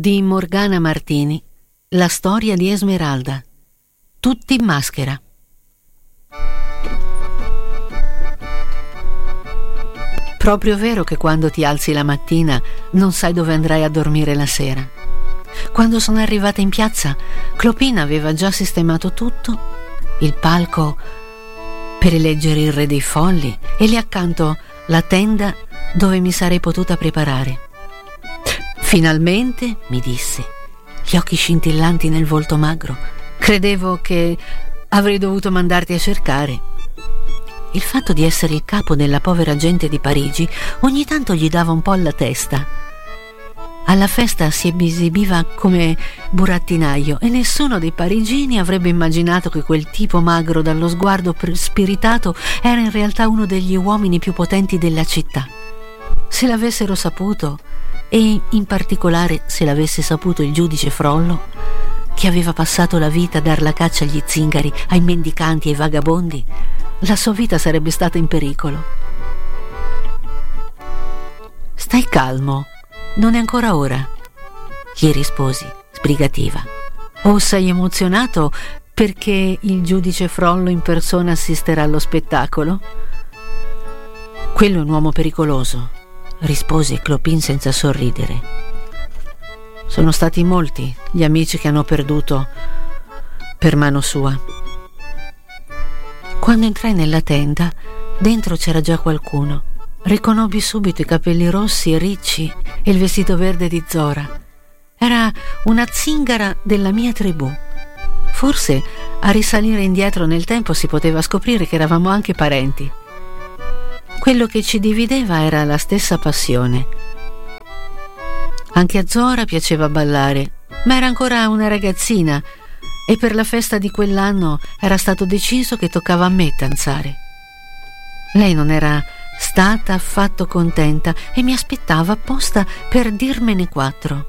di Morgana Martini, La storia di Esmeralda. Tutti in maschera. Proprio vero che quando ti alzi la mattina non sai dove andrai a dormire la sera. Quando sono arrivata in piazza, Clopin aveva già sistemato tutto, il palco per eleggere il re dei folli e lì accanto la tenda dove mi sarei potuta preparare. Finalmente, mi disse, gli occhi scintillanti nel volto magro, credevo che avrei dovuto mandarti a cercare. Il fatto di essere il capo della povera gente di Parigi ogni tanto gli dava un po' alla testa. Alla festa si esibiva come burattinaio e nessuno dei parigini avrebbe immaginato che quel tipo magro dallo sguardo spiritato era in realtà uno degli uomini più potenti della città. Se l'avessero saputo, e in particolare se l'avesse saputo il giudice Frollo, che aveva passato la vita a dar la caccia agli zingari, ai mendicanti e ai vagabondi, la sua vita sarebbe stata in pericolo. Stai calmo, non è ancora ora, gli risposi, sbrigativa. O sei emozionato perché il giudice Frollo in persona assisterà allo spettacolo? Quello è un uomo pericoloso, rispose Clopin senza sorridere. Sono stati molti gli amici che hanno perduto per mano sua. Quando entrai nella tenda, dentro c'era già qualcuno. Riconobbi subito i capelli rossi e ricci e il vestito verde di Zora. Era una zingara della mia tribù. Forse a risalire indietro nel tempo si poteva scoprire che eravamo anche parenti. Quello che ci divideva era la stessa passione. Anche a Zora piaceva ballare, ma era ancora una ragazzina e per la festa di quell'anno era stato deciso che toccava a me danzare. Lei non era stata affatto contenta e mi aspettava apposta per dirmene 4.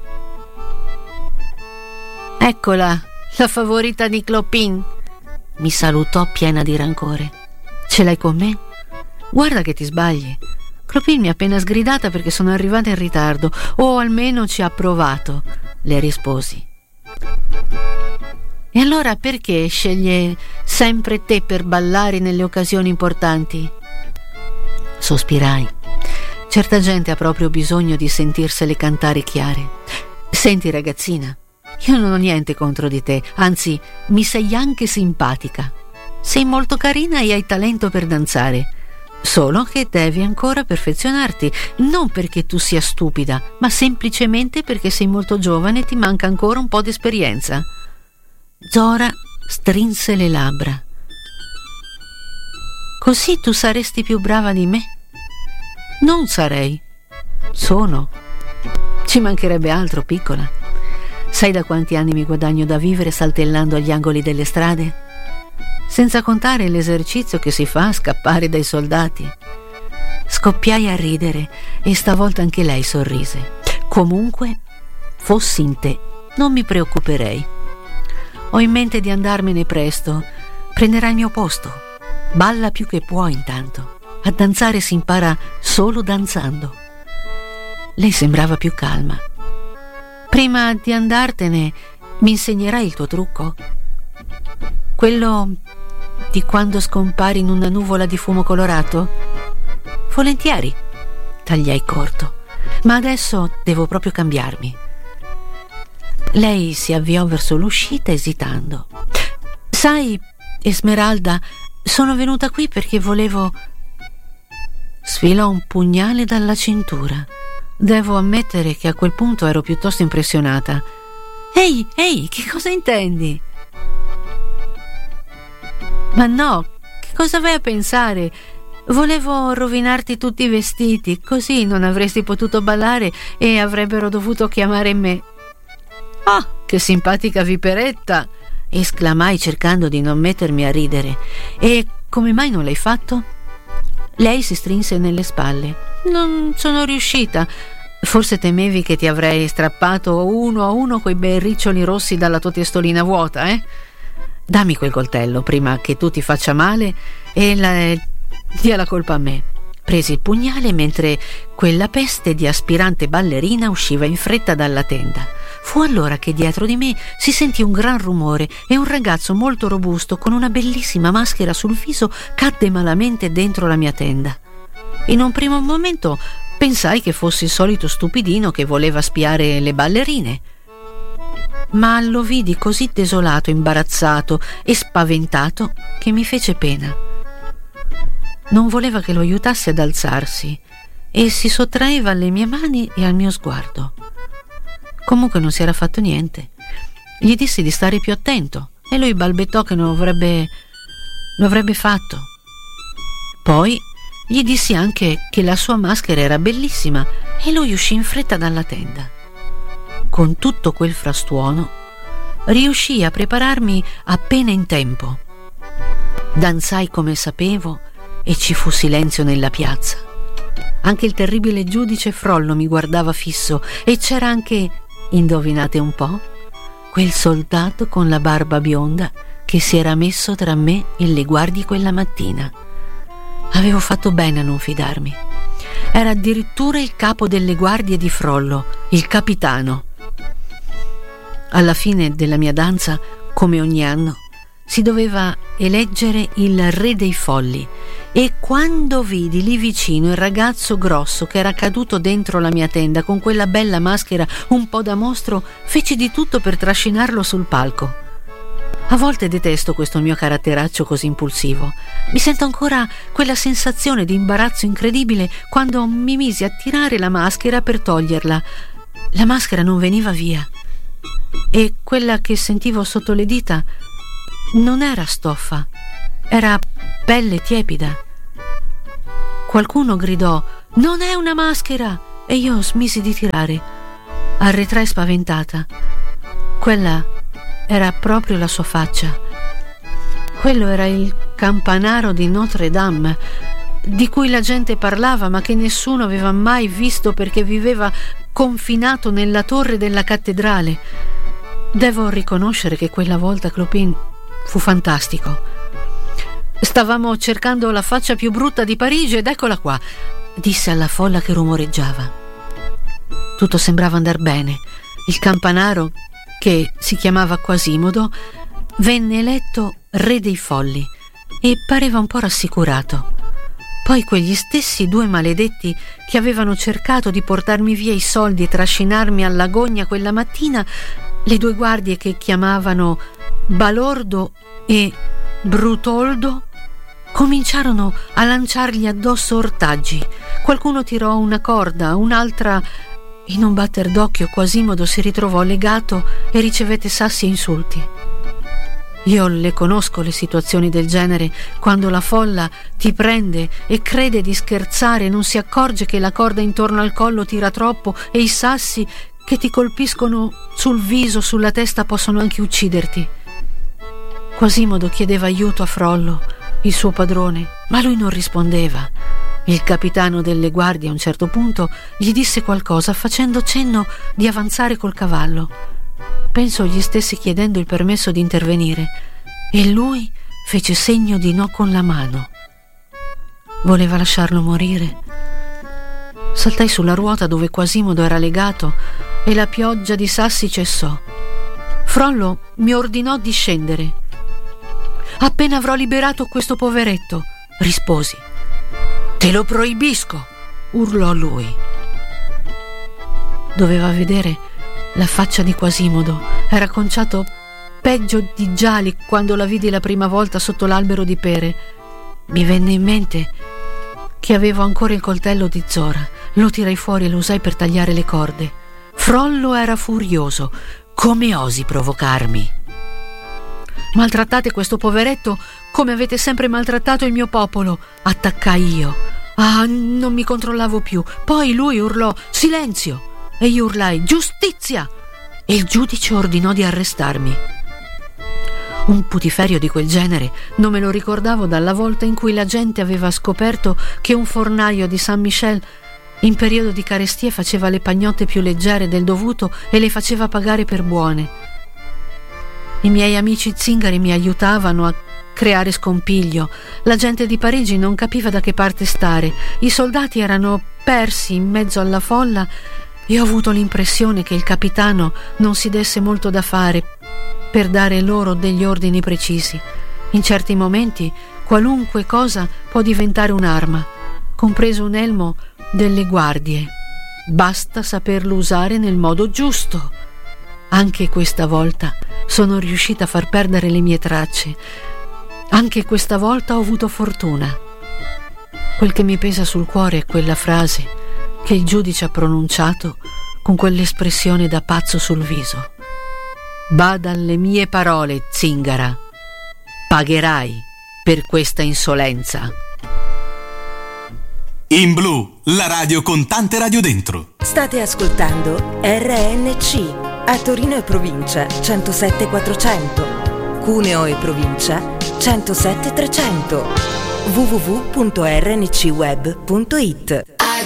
Eccola, la favorita di Clopin, mi salutò piena di rancore. Ce l'hai con me? Guarda che ti sbagli. Clopin mi ha appena sgridata perché sono arrivata in ritardo, o almeno ci ha provato, le risposi. E allora perché sceglie sempre te per ballare nelle occasioni importanti? Sospirai. Certa gente ha proprio bisogno di sentirsele cantare chiare. Senti ragazzina, io non ho niente contro di te, anzi mi sei anche simpatica. Sei molto carina e hai talento per danzare. Solo che devi ancora perfezionarti, non perché tu sia stupida, ma semplicemente perché sei molto giovane e ti manca ancora un po' di esperienza. Zora strinse le labbra. Così tu saresti più brava di me? Non sarei. Sono. Ci mancherebbe altro, piccola. Sai da quanti anni mi guadagno da vivere saltellando agli angoli delle strade? Senza contare l'esercizio che si fa a scappare dai soldati. Scoppiai a ridere e stavolta anche lei sorrise. Comunque, fossi in te, non mi preoccuperei. Ho in mente di andarmene presto. Prenderai il mio posto. Balla più che puoi intanto. A danzare si impara solo danzando. Lei sembrava più calma. Prima di andartene, mi insegnerai il tuo trucco? Quello di quando scompari in una nuvola di fumo colorato? Volentieri, tagliai corto. Ma adesso devo proprio cambiarmi. Lei si avviò verso l'uscita esitando. Sai, Esmeralda, sono venuta qui perché volevo... Sfilò un pugnale dalla cintura. Devo ammettere che a quel punto ero piuttosto impressionata. Ehi, che cosa intendi? Ma no, che cosa vai a pensare? Volevo rovinarti tutti i vestiti, così non avresti potuto ballare e avrebbero dovuto chiamare me. Ah, che simpatica viperetta! Esclamai cercando di non mettermi a ridere. E come mai non l'hai fatto? Lei si strinse nelle spalle. Non sono riuscita. Forse temevi che ti avrei strappato uno a uno quei bei riccioli rossi dalla tua testolina vuota, eh? Dammi quel coltello prima che tu ti faccia male e dia la colpa a me. Presi il pugnale mentre quella peste di aspirante ballerina usciva in fretta dalla tenda. Fu allora che dietro di me si sentì un gran rumore e un ragazzo molto robusto con una bellissima maschera sul viso cadde malamente dentro la mia tenda. In un primo momento pensai che fosse il solito stupidino che voleva spiare le ballerine, ma lo vidi così desolato, imbarazzato e spaventato che mi fece pena. Non voleva che lo aiutassi ad alzarsi e si sottraeva alle mie mani e al mio sguardo. Comunque non si era fatto niente. Gli dissi di stare più attento e lui balbettò che lo avrebbe fatto. Poi gli dissi anche che la sua maschera era bellissima e lui uscì in fretta dalla tenda. Con tutto quel frastuono riuscii a prepararmi appena in tempo. Danzai come sapevo e ci fu silenzio nella piazza. Anche il terribile giudice Frollo mi guardava fisso e c'era anche, indovinate un po', quel soldato con la barba bionda che si era messo tra me e le guardie quella mattina. Avevo fatto bene a non fidarmi. Era addirittura il capo delle guardie di Frollo, il capitano. Alla fine della mia danza, come ogni anno, si doveva eleggere il re dei folli e quando vidi lì vicino il ragazzo grosso che era caduto dentro la mia tenda con quella bella maschera un po' da mostro, feci di tutto per trascinarlo sul palco. A volte detesto questo mio caratteraccio così impulsivo. Mi sento ancora quella sensazione di imbarazzo incredibile quando mi misi a tirare la maschera per toglierla. La maschera non veniva via e quella che sentivo sotto le dita non era stoffa, era pelle tiepida. Qualcuno gridò: «Non è una maschera!» e io smisi di tirare. Arretrai spaventata. Quella era proprio la sua faccia. Quello era il campanaro di Notre Dame, di cui la gente parlava ma che nessuno aveva mai visto perché viveva confinato nella torre della cattedrale. Devo riconoscere che quella volta Clopin fu fantastico. Stavamo cercando la faccia più brutta di Parigi ed eccola qua, disse alla folla che rumoreggiava. Tutto sembrava andar bene. Il campanaro, che si chiamava Quasimodo, venne eletto re dei folli e pareva un po' rassicurato. Poi quegli stessi due maledetti che avevano cercato di portarmi via i soldi e trascinarmi all'agonia quella mattina, le due guardie che chiamavano Balordo e Brutoldo, cominciarono a lanciargli addosso ortaggi. Qualcuno tirò una corda, un'altra. In un batter d'occhio Quasimodo si ritrovò legato e ricevette sassi e insulti. Io le conosco le situazioni del genere, quando la folla ti prende e crede di scherzare e non si accorge che la corda intorno al collo tira troppo e i sassi che ti colpiscono sul viso, sulla testa, possono anche ucciderti. Quasimodo chiedeva aiuto a Frollo, il suo padrone, ma lui non rispondeva. Il capitano delle guardie a un certo punto gli disse qualcosa facendo cenno di avanzare col cavallo. Penso gli stesse chiedendo il permesso di intervenire e lui fece segno di no con la mano. Voleva lasciarlo morire. Saltai sulla ruota dove Quasimodo era legato e la pioggia di sassi cessò. Frollo mi ordinò di scendere. «Appena avrò liberato questo poveretto», risposi. «Te lo proibisco», urlò lui. Doveva vedere la faccia di Quasimodo. Era conciato peggio di Giali quando la vidi la prima volta sotto l'albero di pere. Mi venne in mente che avevo ancora il coltello di Zora. Lo tirai fuori e lo usai per tagliare le corde. Frollo era furioso. «Come osi provocarmi?» «Maltrattate questo poveretto come avete sempre maltrattato il mio popolo», attaccai io. Non mi controllavo più. Poi lui urlò «Silenzio!» e io urlai «Giustizia!» e il giudice ordinò di arrestarmi. Un putiferio di quel genere non me lo ricordavo dalla volta in cui la gente aveva scoperto che un fornaio di Saint Michel in periodo di carestie faceva le pagnotte più leggere del dovuto e le faceva pagare per buone. I miei amici zingari mi aiutavano a creare scompiglio. La gente di Parigi non capiva da che parte stare. I soldati erano persi in mezzo alla folla e ho avuto l'impressione che il capitano non si desse molto da fare per dare loro degli ordini precisi. In certi momenti qualunque cosa può diventare un'arma, compreso un elmo delle guardie. Basta saperlo usare nel modo giusto. Anche questa volta sono riuscita a far perdere le mie tracce. Anche questa volta ho avuto fortuna. Quel che mi pesa sul cuore è quella frase che il giudice ha pronunciato con quell'espressione da pazzo sul viso. Bada alle mie parole, zingara. Pagherai per questa insolenza. In Blu, la radio con tante radio dentro. State ascoltando RNC a Torino e provincia 107.400, Cuneo e provincia 107.300, www.rncweb.it.